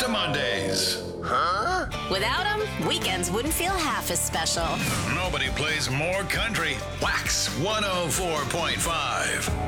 Mondays. Without them, weekends wouldn't feel half as special. Nobody plays more country. Wax 104.5.